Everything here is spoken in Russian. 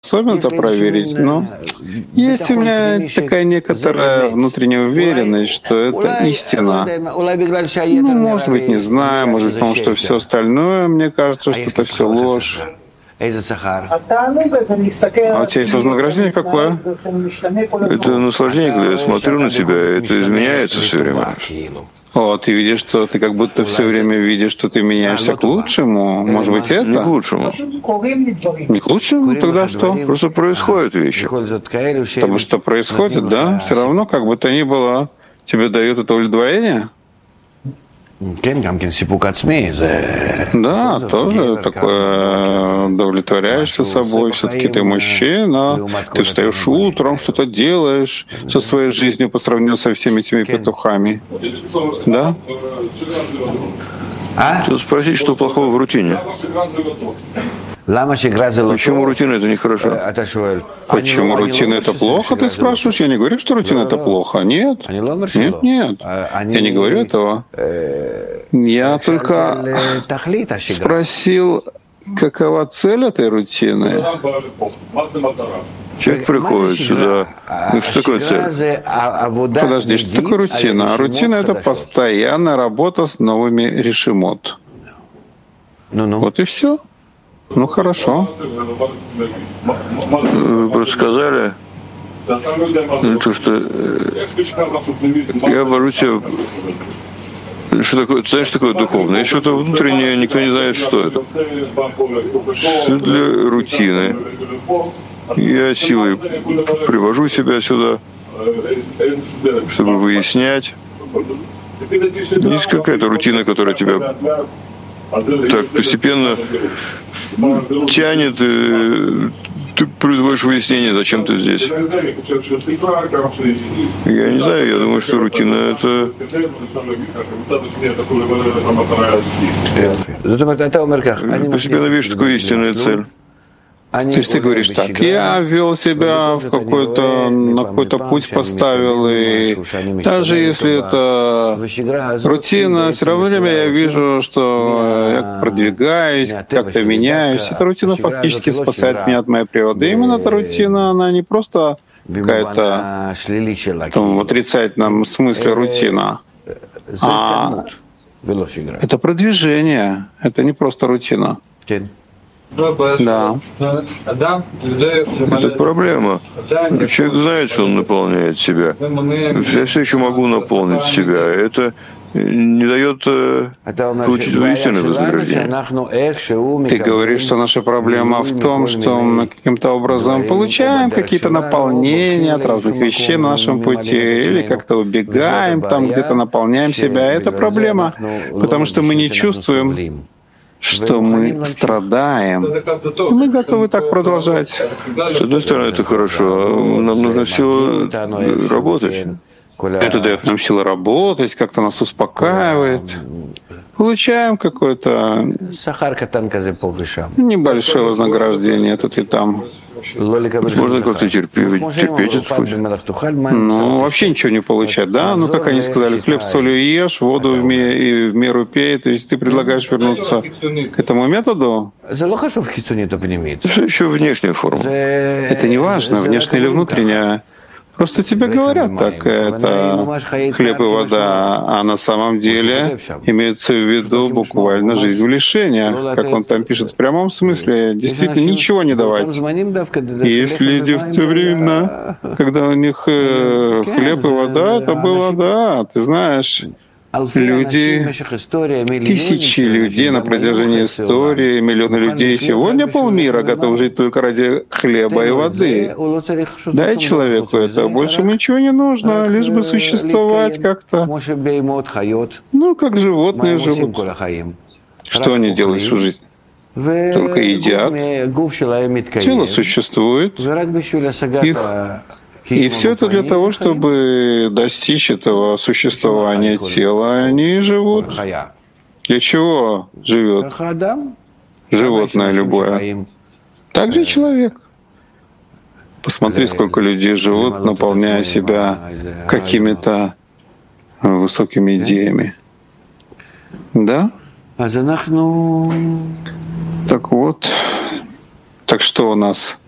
способен это проверить, но есть у меня такая некоторая внутренняя уверенность, что это истина. Ну, может быть, не знаю, может быть, потому что все остальное, мне кажется, что это все ложь. А у тебя есть вознаграждение какое? Это наслаждение, когда я смотрю на тебя, это изменяется все время. О, ты видишь, что ты как будто все время видишь, что ты меняешься к лучшему. Может быть, это? Не к лучшему. Не к лучшему? Тогда что? Просто происходят вещи. Потому что происходит, да? Все равно, как бы то ни было, тебе дают это удовлетворение? Да, тоже такое удовлетворяешься собой. Все-таки ты мужчина, ты встаешь утром, что-то делаешь со своей жизнью по сравнению со всеми этими петухами. Да? Тут спросить, что плохого в рутине. Почему рутина это нехорошо? Почему рутина это плохо, ты спрашиваешь? Я не говорю, что рутина это плохо. Нет. Нет, нет. Я не говорю этого. Я только спросил, какова цель этой рутины. Человек приходит сюда. Ну что такое цель? Подожди, что такое рутина? Рутина — это постоянная работа с новыми решимот. Вот и все. Ну хорошо. Вы просто сказали, то, что я ввожу себя. Что такое, знаешь, что такое духовное? Это что-то внутреннее, никто не знает, что это. Все для рутины. Я силой привожу себя сюда, чтобы выяснять. Есть какая-то рутина, которая тебя так постепенно тянет, и ты производишь выяснение, зачем ты здесь. Я не знаю, я думаю, что рутина — это... Постепенно видишь, что такое истинная цель. То есть ты говоришь так: я ввел себя в на какой-то путь поставил, и даже если это рутина, все равно я вижу, что я продвигаюсь, как-то меняюсь. Эта рутина фактически спасает меня от моей природы. И именно эта рутина, она не просто какая-то в отрицательном смысле рутина, а это продвижение, это не просто рутина. Да. Это проблема. Человек знает, что он наполняет себя. Я все еще могу наполнить себя. Это не дает получить истинное вознаграждение. Ты говоришь, что наша проблема в том, что мы каким-то образом получаем какие-то наполнения от разных вещей на нашем пути, или как-то убегаем, там где-то наполняем себя. Это проблема, потому что мы не чувствуем, что мы страдаем. И мы готовы так продолжать. С одной стороны, это хорошо. Нам нужно силу работать. Это дает нам силу работать, как-то нас успокаивает. Получаем какое-то небольшое вознаграждение тут и там. Можно как-то терпеть этот путь. Ну, вообще ничего не получать, да? Ну, как они сказали, хлеб с солью ешь, воду в меру пей. То есть ты предлагаешь вернуться к этому методу? Это все еще внешняя форма. Это не важно, внешняя или внутренняя. Просто тебе говорят так, это хлеб и вода, а на самом деле имеется в виду буквально жизнь в лишениях, как он там пишет в прямом смысле, действительно ничего не давать. Есть люди в те времена, когда у них хлеб и вода, это было, да, ты знаешь, люди, тысячи людей на протяжении истории, миллионы людей сегодня полмира готовы жить только ради хлеба и воды. Дай человеку это, больше ничего не нужно, лишь бы существовать как-то. Ну, как животные живут. Что они делают всю жизнь? Только едят. Тело существует. И все это для того, чтобы достичь этого существования тела, они живут. Для чего живет животное любое? Так же человек. Посмотри, сколько людей живут, наполняя себя какими-то высокими идеями. Да? Так вот. Так что у нас?